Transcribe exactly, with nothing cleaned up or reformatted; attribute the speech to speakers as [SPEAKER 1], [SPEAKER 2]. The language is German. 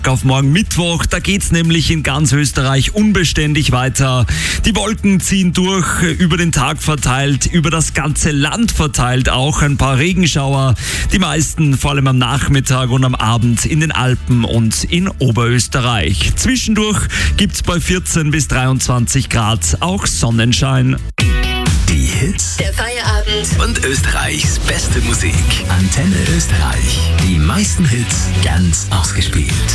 [SPEAKER 1] Auf morgen Mittwoch, da geht's nämlich in ganz Österreich unbeständig weiter. Die Wolken ziehen durch, über den Tag verteilt, über das ganze Land verteilt auch ein paar Regenschauer. Die meisten vor allem am Nachmittag und am Abend in den Alpen und in Oberösterreich. Zwischendurch gibt's bei vierzehn bis dreiundzwanzig Grad auch Sonnenschein.
[SPEAKER 2] Die Hits
[SPEAKER 3] Der Feierabend.
[SPEAKER 2] und Österreichs beste Musik. Antenne Österreich. Die meisten Hits ganz ausgespielt.